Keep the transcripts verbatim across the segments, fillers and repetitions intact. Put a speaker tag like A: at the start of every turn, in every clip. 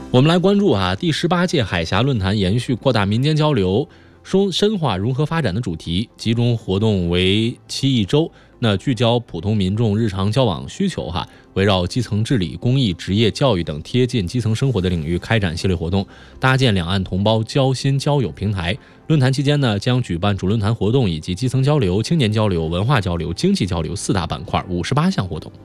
A: 我们来关注啊，第十八届海峡论坛延续扩大民间交流、深深化融合发展的主题，集中活动为期一周。那聚焦普通民众日常交往需求哈，围绕基层治理、公益、职业教育等贴近基层生活的领域开展系列活动，搭建两岸同胞交心交友平台。论坛期间呢，将举办主论坛活动以及基层交流、青年交流、文化交流、经济交流四大板块，五十八项活动。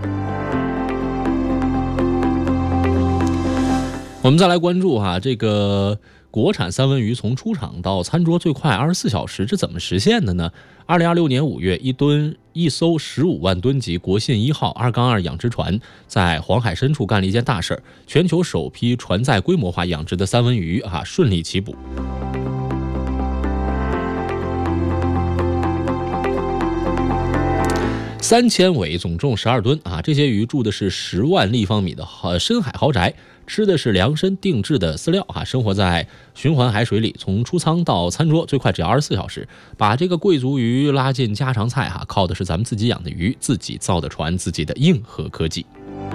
A: 我们再来关注哈，这个国产三文鱼从出厂到餐桌最快二十四小时，这怎么实现的呢？二零二六年五月，一吨一艘十五万吨级国信一号二杠二养殖船在黄海深处干了一件大事，全球首批船载规模化养殖的三文鱼啊顺利起捕。三千尾，总重十二吨啊！这些鱼住的是十万立方米的深海豪宅，吃的是量身定制的饲料啊，生活在循环海水里，从出舱到餐桌最快只要二十四小时。把这个贵族鱼拉进家常菜哈、啊，靠的是咱们自己养的鱼，自己造的船，自己的硬核科技。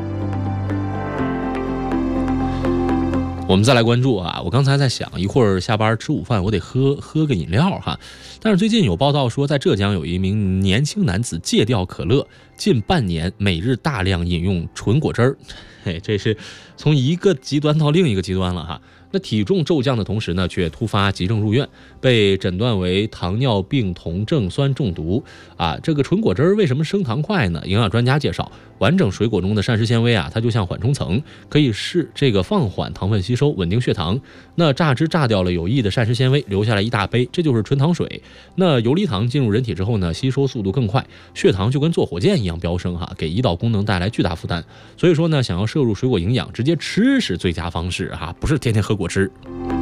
A: 我们再来关注啊，我刚才在想，一会儿下班吃午饭，我得喝喝个饮料哈。但是最近有报道说，在浙江有一名年轻男子戒掉可乐，近半年每日大量饮用纯果汁儿，嘿，这是从一个极端到另一个极端了哈。那体重骤降的同时呢，却突发急症入院，被诊断为糖尿病酮症酸中毒啊。这个纯果汁为什么升糖快呢？营养专家介绍，完整水果中的膳食纤维啊，它就像缓冲层，可以使这个放缓糖分吸收，稳定血糖。那榨汁榨掉了有益的膳食纤维，留下来一大杯，这就是纯糖水。那游离糖进入人体之后呢，吸收速度更快，血糖就跟坐火箭一样飙升哈，给胰岛功能带来巨大负担。所以说呢，想要摄入水果营养，直接吃是最佳方式哈，不是天天喝果汁。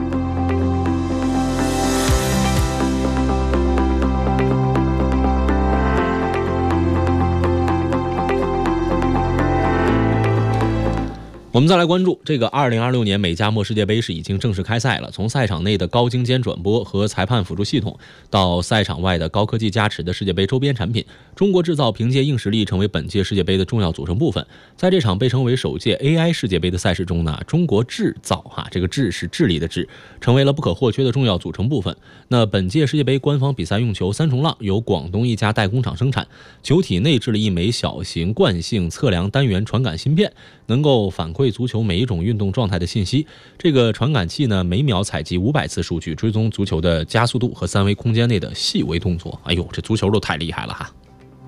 A: 我们再来关注这个二零二六年美加墨世界杯是已经正式开赛了。从赛场内的高精尖转播和裁判辅助系统，到赛场外的高科技加持的世界杯周边产品，中国制造凭借硬实力成为本届世界杯的重要组成部分。在这场被称为首届 A I 世界杯的赛事中呢，中国制造哈，这个制是智力的智，成为了不可或缺的重要组成部分。那本届世界杯官方比赛用球三重浪由广东一家代工厂生产，球体内置了一枚小型惯性测量单元传感芯片，能够反馈足球每一种运动状态的信息。这个传感器呢，每秒采集五百次数据，追踪足球的加速度和三维空间内的细微动作。哎呦，这足球都太厉害了哈！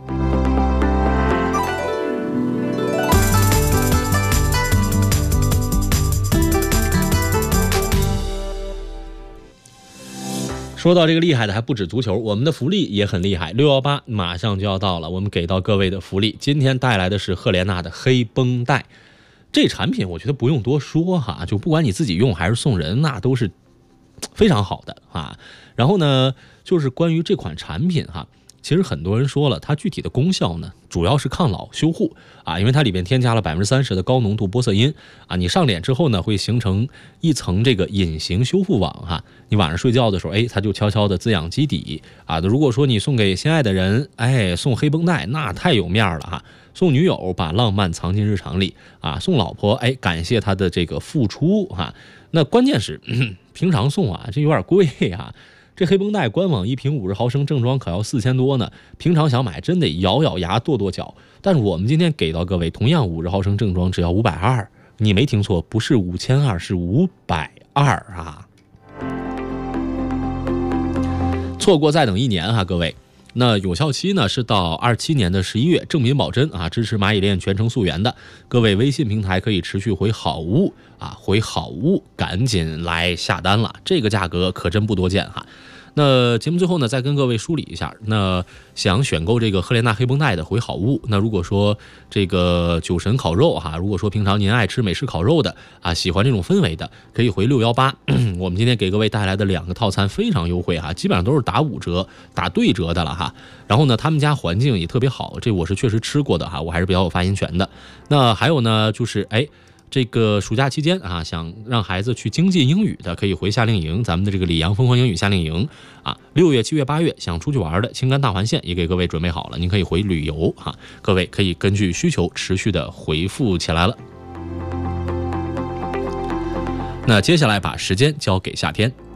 A: 说到这个厉害的还不止足球，我们的福利也很厉害。六一八马上就要到了，我们给到各位的福利，今天带来的是赫莲娜的黑绷带。这产品我觉得不用多说哈，就不管你自己用还是送人，那都是非常好的啊。然后呢，就是关于这款产品哈，其实很多人说了，它具体的功效呢，主要是抗老修护啊，因为它里边添加了百分之三十的高浓度玻色因啊，你上脸之后呢，会形成一层这个隐形修复网哈。你晚上睡觉的时候，哎，它就悄悄的滋养基底啊。如果说你送给心爱的人，哎，送黑绷带，那太有面了哈。送女友，把浪漫藏进日常里啊；送老婆，哎，感谢她的这个付出哈。那关键是、嗯、平常送啊，这有点贵啊。这黑绷带官网一瓶五十毫升正装可要四千多呢，平常想买真得咬咬牙跺跺脚。但是我们今天给到各位，同样五十毫升正装只要五百二，你没听错，不是五千二，是五百二啊。错过再等一年哈，各位。那有效期呢是到二七年的十一月，正品保真啊，支持蚂蚁链全程溯源的。各位微信平台可以持续回好物啊，回好物，赶紧来下单了，这个价格可真不多见哈。那节目最后呢，再跟各位梳理一下，那想选购这个赫莲娜黑绷带的回好物，那如果说这个酒神烤肉哈，如果说平常您爱吃美式烤肉的啊，喜欢这种氛围的，可以回六一八。我们今天给各位带来的两个套餐非常优惠哈，基本上都是打五折、打对折的了哈。然后呢，他们家环境也特别好，这我是确实吃过的哈，我还是比较有发言权的。那还有呢，就是哎。这个暑假期间啊，想让孩子去精进英语的，可以回夏令营，咱们的这个里阳疯狂英语夏令营啊。六月、七月、八月想出去玩的，青甘大环线也给各位准备好了，您可以回旅游哈。各位可以根据需求持续的回复起来了。 那接下来把时间交给夏天。